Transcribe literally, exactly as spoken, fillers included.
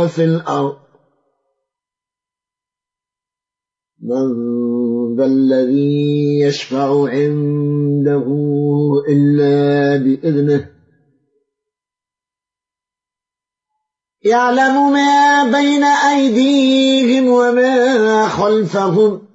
في الأرض من ذا الذي يشفع عنده إلا بإذنه يعلم ما بين أيديهم وما خلفهم